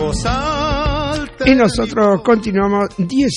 Y nosotros continuamos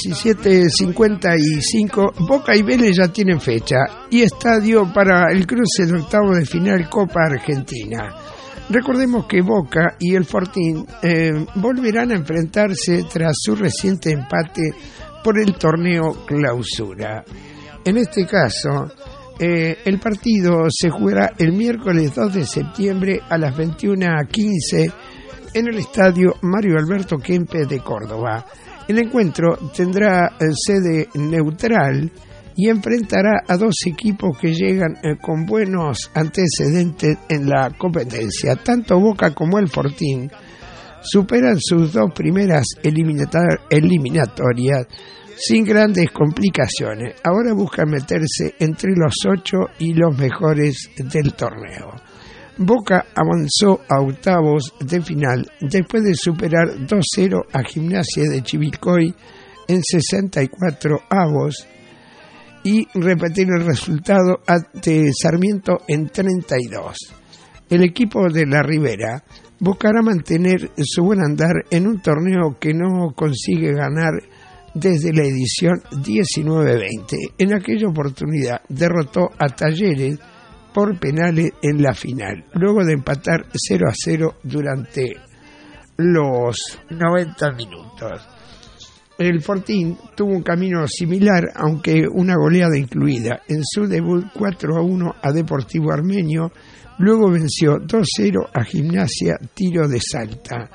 17:55. Boca y Vélez ya tienen fecha y estadio para el cruce de octavos de final Copa Argentina. Recordemos que Boca y el Fortín volverán a enfrentarse tras su reciente empate por el torneo Clausura. En este caso, el partido se jugará el miércoles 2 de septiembre a las 21:15 en el estadio Mario Alberto Kempes de Córdoba. El encuentro tendrá sede neutral y enfrentará a dos equipos que llegan con buenos antecedentes en la competencia. Tanto Boca como el Fortín superan sus dos primeras eliminatorias sin grandes complicaciones. Ahora buscan meterse entre los 8 y los mejores del torneo. Boca avanzó a octavos de final después de superar 2-0 a Gimnasia de Chivilcoy en 64 avos y repetir el resultado ante Sarmiento en 32. El equipo de la Ribera buscará mantener su buen andar en un torneo que no consigue ganar desde la edición 19-20. En aquella oportunidad derrotó a Talleres por penales en la final, luego de empatar 0-0 durante los 90 minutos. El Fortín tuvo un camino similar, aunque una goleada incluida. En su debut 4-1 a Deportivo Armenio, luego venció 2-0 a Gimnasia Tiro de Salta.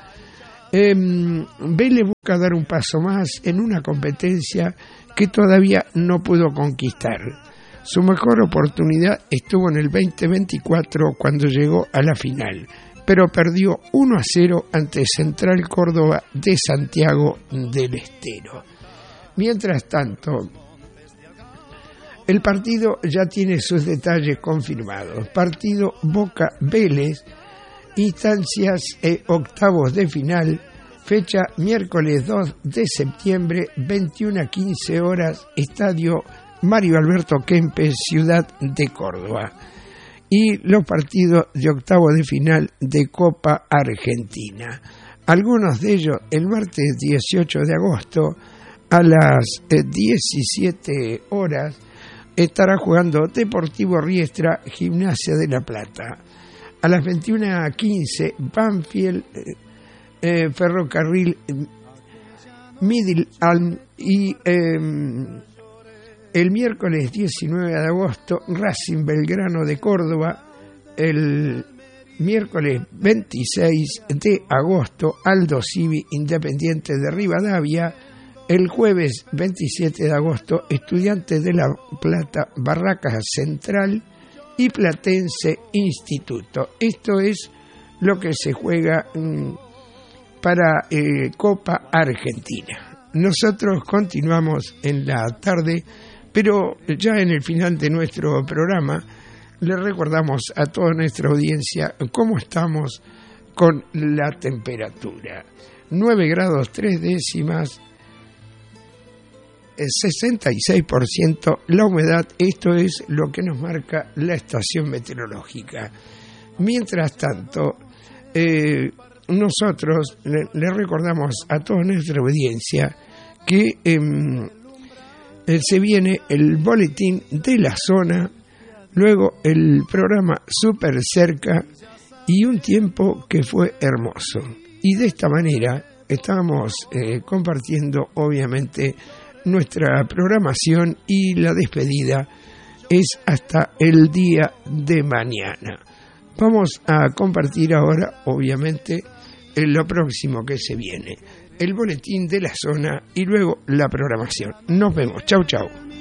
Vélez busca dar un paso más en una competencia que todavía no pudo conquistar. Su mejor oportunidad estuvo en el 2024 cuando llegó a la final, pero perdió 1-0 ante Central Córdoba de Santiago del Estero. Mientras tanto, el partido ya tiene sus detalles confirmados. Partido Boca-Vélez, instancias octavos de final, fecha miércoles 2 de septiembre, 21:15 horas, estadio Mario Alberto Kempes, ciudad de Córdoba. Y los partidos de octavo de final de Copa Argentina. Algunos de ellos el martes 18 de agosto a las 17 horas estará jugando Deportivo Riestra, Gimnasia de La Plata. A las 21:15 Banfield, Ferrocarril Midland y el miércoles 19 de agosto, Racing Belgrano de Córdoba. El miércoles 26 de agosto, Aldo Civi Independiente de Rivadavia. El jueves 27 de agosto, Estudiantes de La Plata, Barracas Central y Platense Instituto. Esto es lo que se juega para Copa Argentina. Nosotros continuamos en la tarde, pero ya en el final de nuestro programa le recordamos a toda nuestra audiencia cómo estamos con la temperatura. 9 grados 3 décimas, 66% la humedad. Esto es lo que nos marca la estación meteorológica. Mientras tanto, nosotros le recordamos a toda nuestra audiencia que se viene el boletín de la zona, luego el programa Súper Cerca y un tiempo que fue hermoso. Y de esta manera estamos compartiendo obviamente nuestra programación, y la despedida es hasta el día de mañana. Vamos a compartir ahora obviamente lo próximo que se viene, el boletín de la zona y luego la programación. Nos vemos, chau chau.